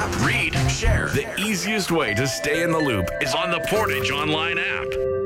read, share. The easiest way to stay in the loop is on the Portage Online app.